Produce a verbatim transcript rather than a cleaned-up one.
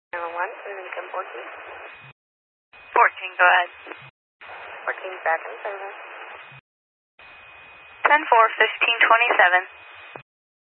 nine one one, Lincoln fourteen. fourteen, go ahead. fourteen back in service. ten four, fifteen twenty-seven.